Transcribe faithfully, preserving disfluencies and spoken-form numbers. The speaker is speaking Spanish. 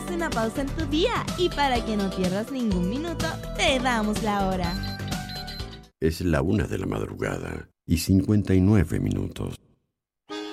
una pausa en tu día y para que no pierdas ningún minuto, te damos la hora. Es la una de la madrugada y cincuenta y nueve minutos.